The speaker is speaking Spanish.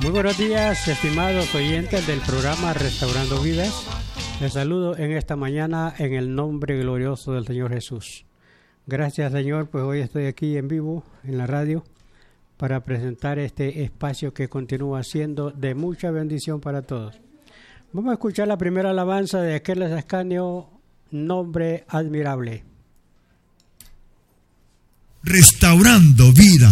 Muy buenos días, estimados oyentes del programa Restaurando Vidas. Les saludo en esta mañana en el nombre glorioso del Señor Jesús. Gracias, Señor, pues hoy estoy aquí en vivo en la radio para presentar este espacio que continúa siendo de mucha bendición para todos. Vamos a escuchar la primera alabanza de Akeles Ascanio, Nombre Admirable. Restaurando Vida.